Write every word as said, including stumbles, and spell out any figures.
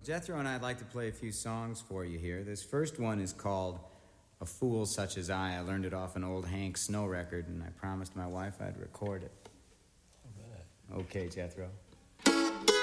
Jethro and I'd like to play a few songs for you here. This first one is called A Fool Such As I. I learned it off an old Hank Snow record, and I promised my wife I'd record it. Oh, good. Okay, Jethro.